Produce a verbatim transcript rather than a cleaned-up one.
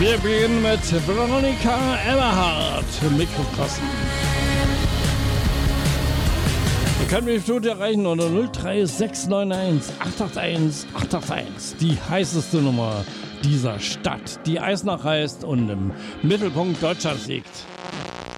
Wir beginnen mit Veronika Everhart, Mikrokosm. Ihr könnt mich im Studio erreichen unter null drei sechs neun eins acht acht eins acht acht eins. Die heißeste Nummer dieser Stadt, die Eisenach heißt und im Mittelpunkt Deutschlands liegt.